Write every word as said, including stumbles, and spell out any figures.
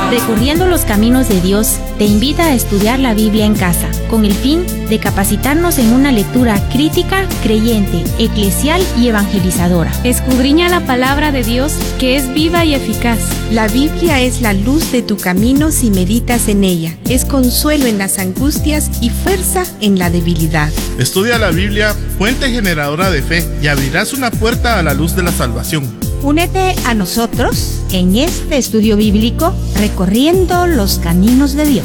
Recorriendo los caminos de Dios te invita a estudiar la Biblia en casa, con el fin de capacitarnos en una lectura crítica, creyente, eclesial y evangelizadora. Escudriña la palabra de Dios, que es viva y eficaz. La Biblia es la luz de tu camino si meditas en ella. Es consuelo en las angustias y fuerza en la debilidad. Estudia la Biblia, fuente generadora de fe, y abrirás una puerta a la luz de la salvación. Únete a nosotros en este estudio bíblico recorriendo los caminos de Dios.